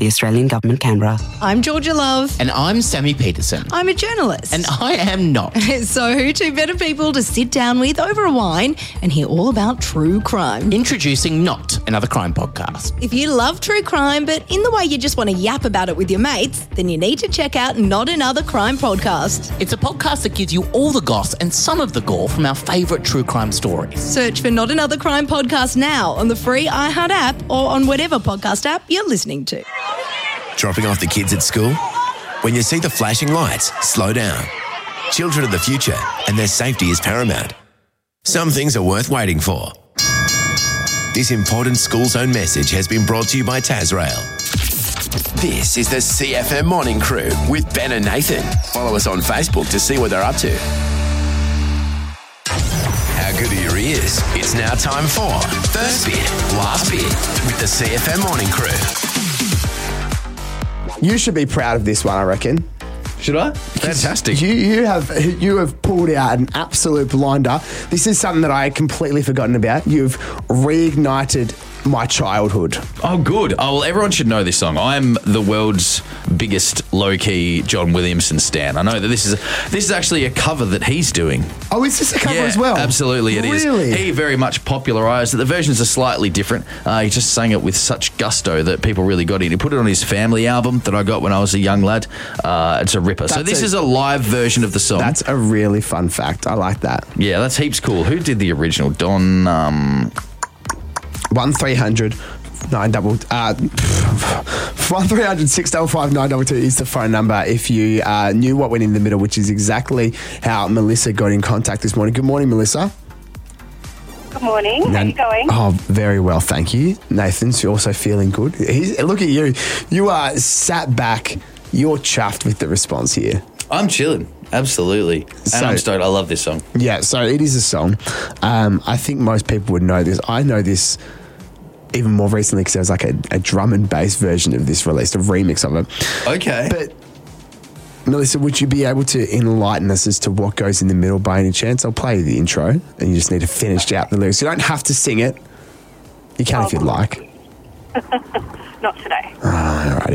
the Australian Government, Canberra. I'm Georgia Love. And I'm Sammy Peterson. I'm a journalist. And I am not. So who two better people to sit down with over a wine and hear all about true crime? Introducing Not Another Crime Podcast. If you love true crime, but in the way you just want to yap about it with your mates, then you need to check out Not Another Crime Podcast. It's a podcast that gives you all the goss and some of the gore from our favourite true crime stories. Search for Not Another Crime Podcast now on the free iHeart app or on whatever podcast app you're listening to. Dropping off the kids at school? When you see the flashing lights, slow down. Children are the future and their safety is paramount. Some things are worth waiting for. This important school zone message has been brought to you by Tasrail. This is the CFM Morning Crew with Ben and Nathan. Follow us on Facebook to see what they're up to. How good are your ears? It's now time for First Bit, Last Bit with the CFM Morning Crew. You should be proud of this one, I reckon. Should I? Fantastic. You have pulled out an absolute blinder. This is something that I had completely forgotten about. You've reignited my childhood. Oh, good. Oh, well, everyone should know this song. I'm the world's biggest low-key John Williamson stan. I know that this is actually a cover that he's doing. Oh, is this a cover as well? Absolutely it is. Really? He very much popularised it. The versions are slightly different. He just sang it with such gusto that people really got in. He put it on his family album that I got when I was a young lad. It's a ripper. So this is a live version of the song. That's a really fun fact. I like that. Yeah, that's heaps cool. Who did the original? Don... 1300 655 922 is the phone number if you knew what went in the middle, which is exactly how Melissa got in contact this morning. Good morning, Melissa. Good morning. How are you going? Oh, very well, thank you. Nathan's also feeling good. Look at you. You are sat back. You're chuffed with the response here. I'm chilling. Absolutely. And I'm stoked. I love this song. Yeah, so it is a song. I think most people would know this. I know this even more recently because there was like a drum and bass version of this released, a remix of it. Okay. But Melissa, would you be able to enlighten us as to what goes in the middle by any chance? I'll play you the intro and you just need to finish out the lyrics. You don't have to sing it. You can if you'd like. Not today. All right.